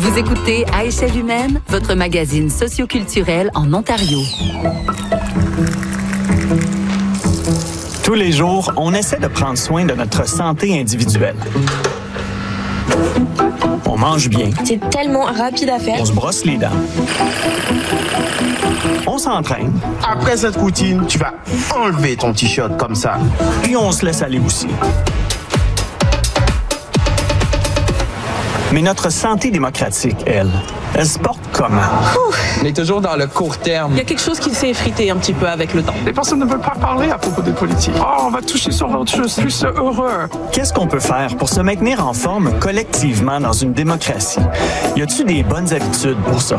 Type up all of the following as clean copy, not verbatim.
Vous écoutez À échelle humaine, votre magazine socioculturel en Ontario. Tous les jours, on essaie de prendre soin de notre santé individuelle. On mange bien. C'est tellement rapide à faire. On se brosse les dents. On s'entraîne. Après cette routine, tu vas enlever ton t-shirt comme ça. Puis on se laisse aller aussi. Mais notre santé démocratique, elle se porte comment? On est toujours dans le court terme. Il y a quelque chose qui s'est effrité un petit peu avec le temps. Les personnes ne veulent pas parler à propos des politiques. Oh, on va toucher sur autre chose, plus heureux. Qu'est-ce qu'on peut faire pour se maintenir en forme collectivement dans une démocratie? Y a-t-il des bonnes habitudes pour ça?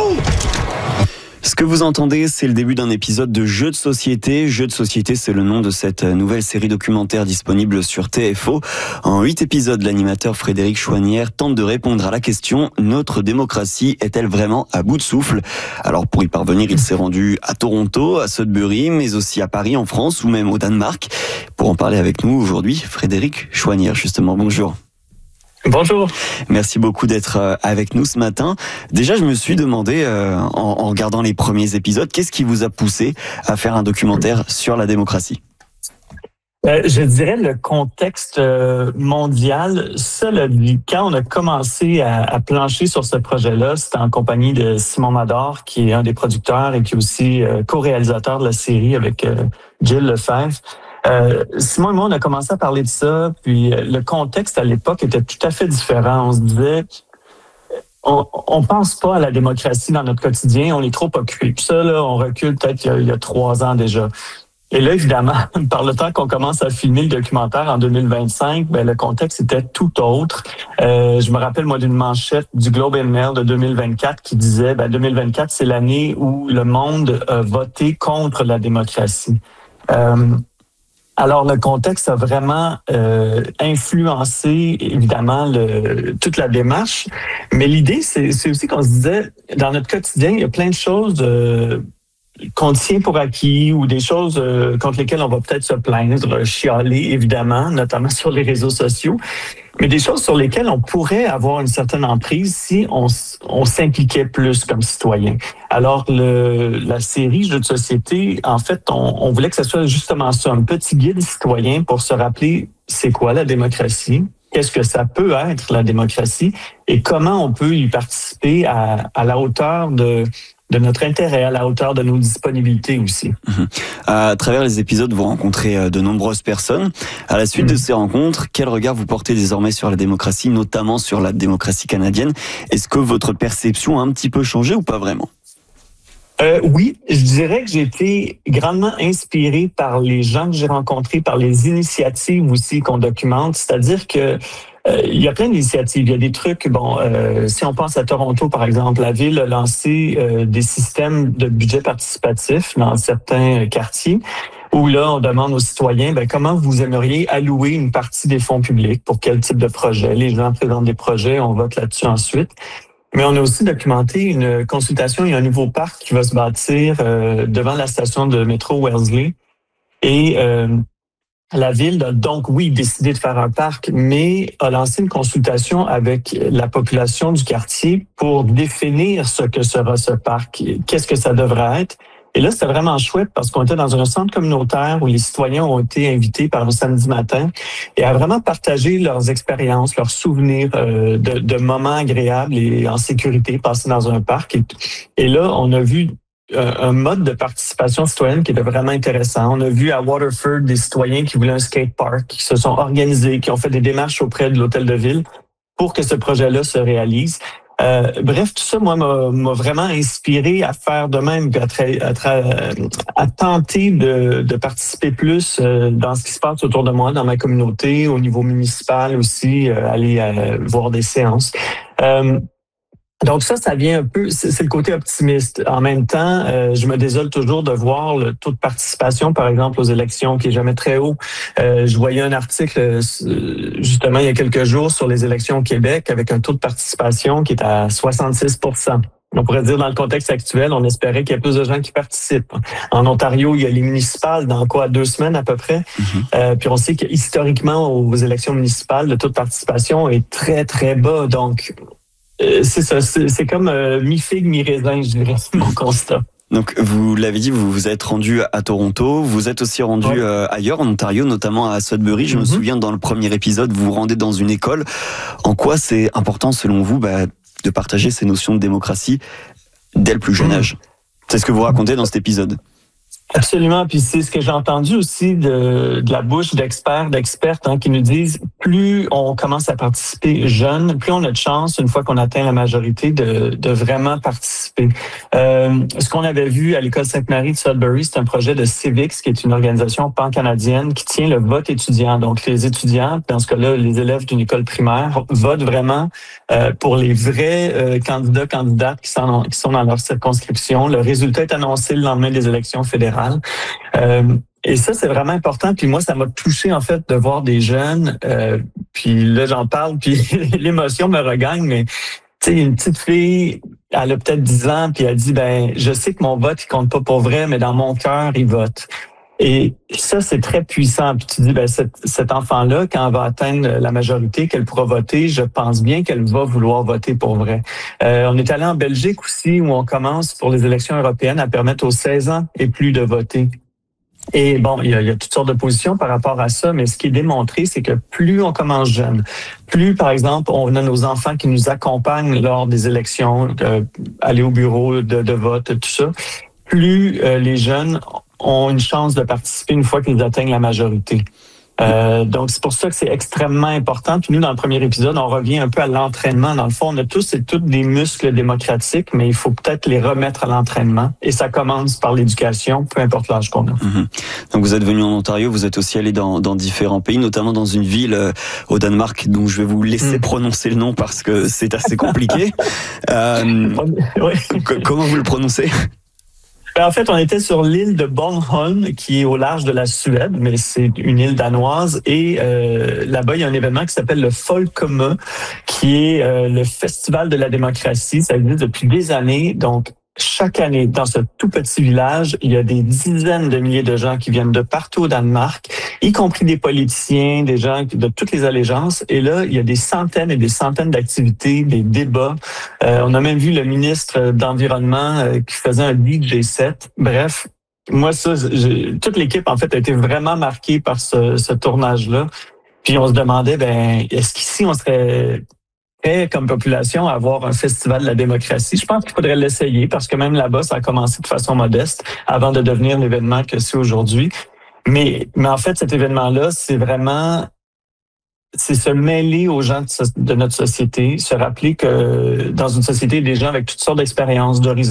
Ce que vous entendez, c'est le début d'un épisode de Jeux de société. Jeux de société, c'est le nom de cette nouvelle série documentaire disponible sur TFO. En 8 épisodes, l'animateur Frédéric Chouanière tente de répondre à la question « Notre démocratie est-elle vraiment à bout de souffle ?» Alors pour y parvenir, il s'est rendu à Toronto, à Sudbury, mais aussi à Paris en France ou même au Danemark. Pour en parler avec nous aujourd'hui, Frédéric Chouanière, justement. Bonjour. Bonjour. Merci beaucoup d'être avec nous ce matin. Déjà, je me suis demandé, en regardant les premiers épisodes, qu'est-ce qui vous a poussé à faire un documentaire sur la démocratie? Je dirais le contexte mondial. Cela dit, quand on a commencé à plancher sur ce projet-là, c'était en compagnie de Simon Mador, qui est un des producteurs et qui est aussi co-réalisateur de la série avec Gilles Lefebvre. Simon et moi, on a commencé à parler de ça, puis le contexte à l'époque était tout à fait différent. On se disait, on pense pas à la démocratie dans notre quotidien, on est trop occupé. Puis ça, là, on recule peut-être il y a 3 ans déjà. Et là, évidemment, par le temps qu'on commence à filmer le documentaire en 2025, ben, le contexte était tout autre. Je me rappelle, moi, d'une manchette du Globe and Mail de 2024 qui disait, 2024, c'est l'année où le monde a voté contre la démocratie. Alors, le contexte a vraiment influencé, évidemment, toute la démarche. Mais l'idée, c'est aussi qu'on se disait, dans notre quotidien, il y a plein de choses qu'on tient pour acquis ou des choses contre lesquelles on va peut-être se plaindre, chialer, évidemment, notamment sur les réseaux sociaux, mais des choses sur lesquelles on pourrait avoir une certaine emprise si on s'impliquait plus comme citoyen. Alors, la série Jeux de société, en fait, on voulait que ce soit justement ça, un petit guide citoyen pour se rappeler c'est quoi la démocratie, qu'est-ce que ça peut être la démocratie et comment on peut y participer à la hauteur de notre intérêt, à la hauteur de nos disponibilités aussi. À travers les épisodes, vous rencontrez de nombreuses personnes. À la suite de ces rencontres, quel regard vous portez désormais sur la démocratie, notamment sur la démocratie canadienne? Est-ce que votre perception a un petit peu changé ou pas vraiment? Oui, je dirais que j'ai été grandement inspiré par les gens que j'ai rencontrés, par les initiatives aussi qu'on documente. C'est-à-dire que il y a plein d'initiatives. Il y a des trucs, si on pense à Toronto, par exemple, la ville a lancé des systèmes de budget participatif dans certains quartiers où là, on demande aux citoyens, comment vous aimeriez allouer une partie des fonds publics, pour quel type de projet. Les gens présentent des projets, on vote là-dessus ensuite. Mais on a aussi documenté une consultation. Il y a un nouveau parc qui va se bâtir devant la station de métro Wellesley. Et la ville a donc, oui, décidé de faire un parc, mais a lancé une consultation avec la population du quartier pour définir ce que sera ce parc, qu'est-ce que ça devrait être. Et là, c'était vraiment chouette parce qu'on était dans un centre communautaire où les citoyens ont été invités par un samedi matin et à vraiment partager leurs expériences, leurs souvenirs de moments agréables et en sécurité passés dans un parc. Et là, on a vu un mode de participation citoyenne qui était vraiment intéressant. On a vu à Waterford des citoyens qui voulaient un skatepark, qui se sont organisés, qui ont fait des démarches auprès de l'hôtel de ville pour que ce projet-là se réalise. Bref, tout ça, moi, m'a vraiment inspiré à faire de même, puis à tenter de participer plus dans ce qui se passe autour de moi, dans ma communauté, au niveau municipal aussi, aller voir des séances. Donc ça vient un peu, c'est le côté optimiste. En même temps, je me désole toujours de voir le taux de participation, par exemple, aux élections, qui est jamais très haut. Je voyais un article, justement, il y a quelques jours sur les élections au Québec, avec un taux de participation qui est à 66 %. On pourrait dire, dans le contexte actuel, on espérait qu'il y ait plus de gens qui participent. En Ontario, il y a les municipales dans 2 semaines à peu près. Puis on sait que historiquement, aux élections municipales, le taux de participation est très, très bas. Donc, C'est ça, c'est comme mi-figue, mi-raisin, je dirais, c'est mon constat. Donc, vous l'avez dit, vous vous êtes rendu à Toronto, vous êtes aussi rendu ailleurs, en Ontario, notamment à Sudbury. Je me souviens, dans le premier épisode, vous vous rendez dans une école. En quoi c'est important, selon vous, de partager ces notions de démocratie dès le plus jeune âge? C'est ce que vous racontez dans cet épisode. Absolument, puis c'est ce que j'ai entendu aussi de la bouche d'expertes qui nous disent, plus on commence à participer jeune, plus on a de chance, une fois qu'on atteint la majorité, de vraiment participer. Ce qu'on avait vu à l'École Sainte-Marie de Sudbury, c'est un projet de Civics, qui est une organisation pan-canadienne qui tient le vote étudiant. Donc les étudiants, dans ce cas-là, les élèves d'une école primaire, votent vraiment pour les vrais candidates qui sont dans leur circonscription. Le résultat est annoncé le lendemain des élections fédérales. Et ça, c'est vraiment important. Puis moi, ça m'a touché, en fait, de voir des jeunes. Puis là, j'en parle, puis l'émotion me regagne. Mais tu sais, une petite fille, elle a peut-être 10 ans, puis elle dit, je sais que mon vote, il compte pas pour vrai, mais dans mon cœur, il vote. Et ça, c'est très puissant. Puis tu dis, cet enfant-là, quand elle va atteindre la majorité, qu'elle pourra voter, je pense bien qu'elle va vouloir voter pour vrai. On est allé en Belgique aussi, où on commence pour les élections européennes à permettre aux 16 ans et plus de voter. Et bon, il y a toutes sortes de positions par rapport à ça, mais ce qui est démontré, c'est que plus on commence jeune, plus, par exemple, on a nos enfants qui nous accompagnent lors des élections, aller au bureau de vote, tout ça, plus les jeunes ont une chance de participer une fois qu'ils atteignent la majorité. Donc, c'est pour ça que c'est extrêmement important. Puis nous, dans le premier épisode, on revient un peu à l'entraînement. Dans le fond, on a tous et toutes des muscles démocratiques, mais il faut peut-être les remettre à l'entraînement. Et ça commence par l'éducation, peu importe l'âge qu'on a. Donc, vous êtes venu en Ontario, vous êtes aussi allé dans différents pays, notamment dans une ville au Danemark, dont je vais vous laisser prononcer le nom parce que c'est assez compliqué. Comment vous le prononcez? En fait, on était sur l'île de Bornholm, qui est au large de la Suède, mais c'est une île danoise. Et là-bas, il y a un événement qui s'appelle le Folkemøde, qui est le festival de la démocratie. Ça existe depuis des années. Donc, chaque année, dans ce tout petit village, il y a des dizaines de milliers de gens qui viennent de partout au Danemark, y compris des politiciens, des gens de toutes les allégeances. Et là, il y a des centaines et des centaines d'activités, des débats. On a même vu le ministre d'Environnement qui faisait un DJ set. Bref, moi, toute l'équipe, en fait, a été vraiment marquée par ce tournage-là. Puis on se demandait, est-ce qu'ici, on serait comme population à avoir un festival de la démocratie? Je pense qu'il faudrait l'essayer parce que même là-bas, ça a commencé de façon modeste avant de devenir l'événement que c'est aujourd'hui. Mais en fait, cet événement-là, c'est se mêler aux gens de notre société, se rappeler que dans une société, il y a des gens avec toutes sortes d'expériences, d'horizons,